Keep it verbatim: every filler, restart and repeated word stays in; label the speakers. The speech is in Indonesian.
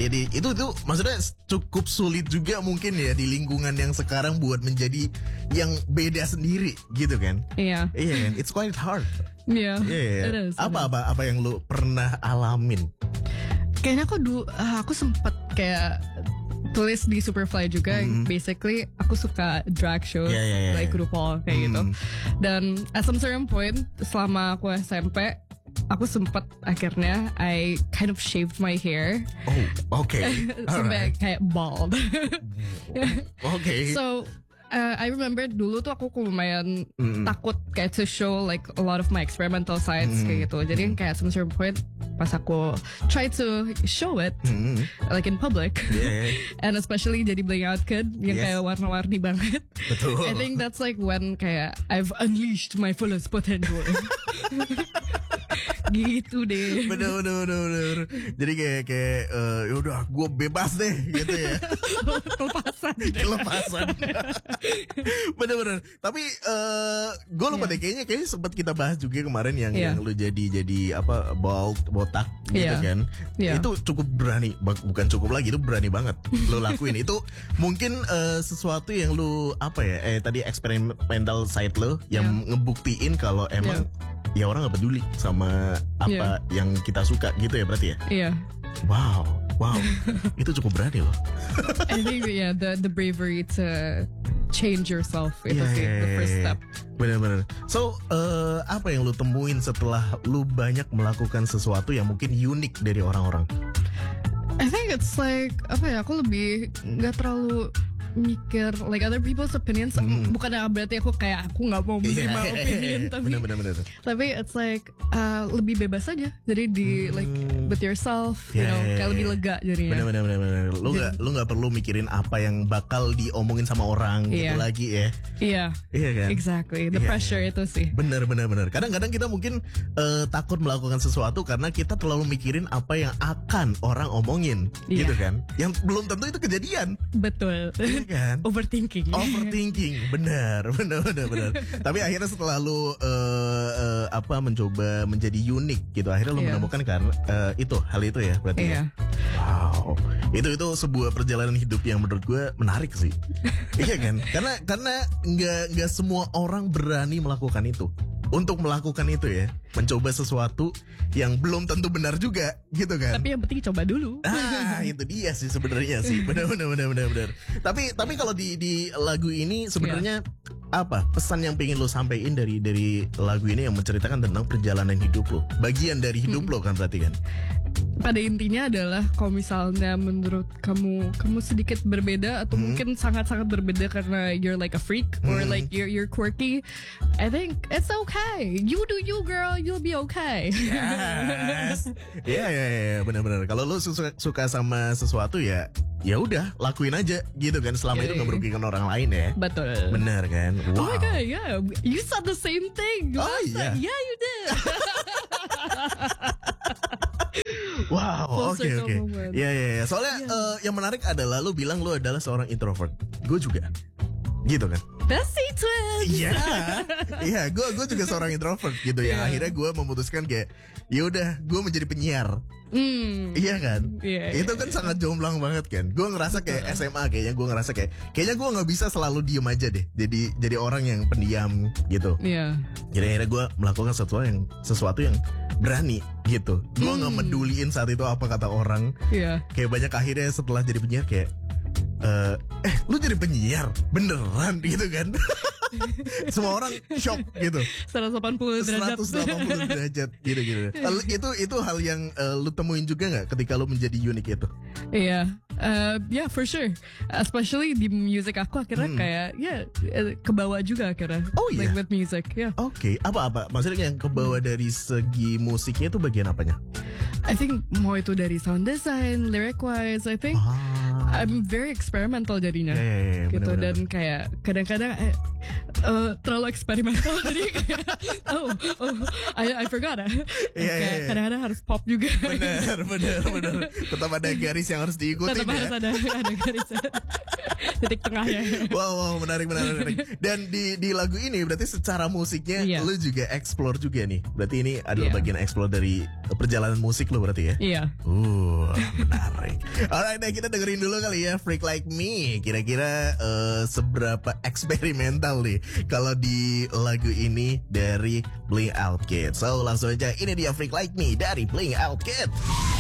Speaker 1: Jadi itu itu maksudnya cukup sulit juga mungkin ya di lingkungan yang sekarang buat menjadi yang beda sendiri gitu kan?
Speaker 2: Iya.
Speaker 1: Iya kan? It's quite hard.
Speaker 2: Iya.
Speaker 1: Iya.
Speaker 2: It is,
Speaker 1: Apa
Speaker 2: it is.
Speaker 1: apa apa yang lu pernah alamin?
Speaker 2: Kayaknya aku dulu uh, aku sempet kayak tulis di Superfly juga.
Speaker 1: Mm.
Speaker 2: Basically aku suka drag show,
Speaker 1: Yeah, yeah, yeah,
Speaker 2: like
Speaker 1: yeah.
Speaker 2: RuPaul kayak
Speaker 1: Mm.
Speaker 2: gitu. Dan at some certain point selama aku S M P, aku sempet akhirnya I kind of shaved my hair
Speaker 1: Oh, oke.
Speaker 2: sampai
Speaker 1: Alright.
Speaker 2: kayak bald.
Speaker 1: Oke.
Speaker 2: So uh, I remember dulu tuh aku lumayan
Speaker 1: Mm.
Speaker 2: takut kayak to show like a lot of my experimental sides
Speaker 1: Mm.
Speaker 2: kayak gitu. Jadi kayak at some certain point pas aku try to show it
Speaker 1: Mm.
Speaker 2: like in public,
Speaker 1: Yeah.
Speaker 2: and especially jadi bling out kid yang
Speaker 1: Yes.
Speaker 2: kayak warna-warni banget.
Speaker 1: Betul.
Speaker 2: I think that's like when kayak I've unleashed my fullest potential. Gitu deh.
Speaker 1: Bener bener bener bener. Jadi kayak kayak uh, yaudah gue bebas deh gitu ya.
Speaker 2: Lepasan.
Speaker 1: Kelepasan. Bener bener. Tapi uh, gue lupa
Speaker 2: Yeah.
Speaker 1: deh kayaknya kayaknya sempat kita bahas juga kemarin yang
Speaker 2: Yeah.
Speaker 1: yang lu jadi jadi apa bald botak gitu
Speaker 2: Yeah.
Speaker 1: kan.
Speaker 2: Yeah.
Speaker 1: Itu cukup berani, Bak- bukan cukup lagi itu berani banget lu lakuin. Itu mungkin uh, sesuatu yang lu apa ya? Eh tadi experimental side lu yang ngebuktiin kalau emang ya orang nggak peduli sama apa yang kita suka gitu ya berarti ya.
Speaker 2: Iya.
Speaker 1: Wow, wow, itu cukup berani loh.
Speaker 2: I think yeah, the the bravery to change yourself itu
Speaker 1: Iya,
Speaker 2: sih
Speaker 1: iya,
Speaker 2: the first
Speaker 1: iya.
Speaker 2: step.
Speaker 1: Bener-bener. So, uh, apa yang lu temuin setelah lu banyak melakukan sesuatu yang mungkin unik dari orang-orang?
Speaker 2: I think it's like apa ya, aku lebih nggak terlalu mikir like other people's opinions.
Speaker 1: Hmm.
Speaker 2: Bukan berarti aku kayak aku nggak mau menerima
Speaker 1: Iya,
Speaker 2: opinion, tapi
Speaker 1: bener-bener. bener.
Speaker 2: tapi it's like uh, lebih bebas aja. Jadi di like with yourself, you
Speaker 1: Yeah,
Speaker 2: know,
Speaker 1: yeah,
Speaker 2: kayak lebih
Speaker 1: yeah.
Speaker 2: lega jadinya.
Speaker 1: Bener-bener. bener-bener. Lu nggak lu nggak perlu mikirin apa yang bakal diomongin sama orang gitu
Speaker 2: Iya.
Speaker 1: lagi ya.
Speaker 2: Iya,
Speaker 1: Iya kan?
Speaker 2: exactly. The
Speaker 1: Iya,
Speaker 2: pressure
Speaker 1: iya.
Speaker 2: itu sih.
Speaker 1: Bener bener bener. Kadang-kadang kita mungkin uh, takut melakukan sesuatu karena kita terlalu mikirin apa yang akan orang omongin,
Speaker 2: Iya.
Speaker 1: gitu kan? Yang belum tentu itu kejadian,
Speaker 2: Betul.
Speaker 1: iya kan?
Speaker 2: Overthinking.
Speaker 1: Overthinking, benar, benar, benar, benar. Tapi akhirnya setelah lu uh, uh, apa mencoba menjadi unik gitu, akhirnya lu
Speaker 2: Iya.
Speaker 1: menemukan karena uh, itu hal itu ya, berarti.
Speaker 2: Iya.
Speaker 1: Ya? Wow, itu itu sebuah perjalanan hidup yang menurut gue menarik sih. Iya kan? Karena karena nggak nggak semua orang berani melakukan itu. Untuk melakukan itu ya, mencoba sesuatu yang belum tentu benar juga, gitu kan?
Speaker 2: Tapi yang penting coba dulu.
Speaker 1: Ah, itu dia sih sebenarnya sih. Benar benar benar benar benar. Tapi tapi kalau di di lagu ini sebenarnya apa pesan yang pengen lo sampaikan dari dari lagu ini yang menceritakan tentang perjalanan hidup lo, bagian dari hidup lo kan berarti kan?
Speaker 2: Pada intinya adalah kalau misalnya menurut kamu kamu sedikit berbeda atau
Speaker 1: Hmm.
Speaker 2: mungkin sangat-sangat berbeda karena you're like a freak or
Speaker 1: Hmm.
Speaker 2: like you're you're quirky, I think it's okay. You do you, girl. You'll be okay.
Speaker 1: Yes. Iya iya iya benar-benar. Kalau lo suka suka sama sesuatu ya ya udah lakuin aja gitu kan selama
Speaker 2: Iya,
Speaker 1: itu nggak
Speaker 2: iya.
Speaker 1: merugikan orang lain ya.
Speaker 2: Betul.
Speaker 1: Benar kan? Wow.
Speaker 2: Oh my god, yeah. You said the same thing.
Speaker 1: Oh,
Speaker 2: last
Speaker 1: iya.
Speaker 2: time. Yeah, you did.
Speaker 1: Wow,
Speaker 2: Full
Speaker 1: oke
Speaker 2: circle
Speaker 1: oke.
Speaker 2: moment.
Speaker 1: Iya iya iya. Soalnya
Speaker 2: Iya.
Speaker 1: eh, yang menarik adalah lu bilang lu adalah seorang introvert. Gue juga. Gitu kan?
Speaker 2: Bestie twins.
Speaker 1: Iya. Iya, gue gue juga seorang introvert gitu ya.
Speaker 2: Iya.
Speaker 1: Akhirnya gue memutuskan kayak ya udah, gue menjadi penyiar.
Speaker 2: Hmm.
Speaker 1: Iya kan?
Speaker 2: Iya,
Speaker 1: Itu
Speaker 2: iya.
Speaker 1: kan sangat jomplang banget kan. Gue ngerasa kayak S M A kayaknya gue ngerasa kayak kayaknya gue nggak bisa selalu diem aja deh. Jadi jadi orang yang pendiam gitu.
Speaker 2: Iya.
Speaker 1: Jadi akhirnya gue melakukan sesuatu yang sesuatu yang berani gitu. Gue nggak
Speaker 2: Hmm.
Speaker 1: meduliin saat itu apa kata orang.
Speaker 2: Iya.
Speaker 1: Kayak banyak akhirnya setelah jadi penyiar kayak eh eh lu jadi penyiar beneran gitu kan. Semua orang shock gitu.
Speaker 2: seratus delapan puluh derajat.
Speaker 1: seratus delapan puluh derajat gitu gitu. Itu itu hal yang eh, lu temuin juga nggak ketika lu menjadi unik itu?
Speaker 2: Iya, uh, yeah for sure. Especially di music aku akhirnya
Speaker 1: Hmm.
Speaker 2: kayak ya yeah, kebawa juga akhirnya.
Speaker 1: Oh, iya?
Speaker 2: Like with music, ya. Yeah.
Speaker 1: Oke, apa-apa? Maksudnya yang kebawa dari segi musiknya itu bagian apanya?
Speaker 2: I think mau itu dari sound design, lyric wise, I think
Speaker 1: Ah,
Speaker 2: I'm very experimental jadinya.
Speaker 1: ya, ya, ya,
Speaker 2: Gitu
Speaker 1: benar-benar.
Speaker 2: dan kayak kadang-kadang eh, uh, terlalu eksperimental jadi kayak oh oh I I forgot ya.
Speaker 1: Iya, iya,
Speaker 2: Kayak
Speaker 1: iya.
Speaker 2: kadang-kadang harus pop juga.
Speaker 1: Bener, bener, bener. Tetap ada garis yang harus diikuti
Speaker 2: Tetap
Speaker 1: ya.
Speaker 2: harus ada ada garis titik tengahnya.
Speaker 1: Wow, wow, menarik, menarik, menarik. Dan di di lagu ini berarti secara musiknya
Speaker 2: Iya.
Speaker 1: lu juga explore juga nih. Berarti ini adalah
Speaker 2: Iya.
Speaker 1: bagian explore dari perjalanan musik lu berarti ya.
Speaker 2: Iya.
Speaker 1: Uh, menarik. Alright, nah kita dengerin dulu kali ya Freak Like Me. Kira-kira eh, seberapa eksperimental nih kalau di lagu ini dari Blink Out Kid. So langsung aja, ini dia Freak Like Me dari Blink Out Kid.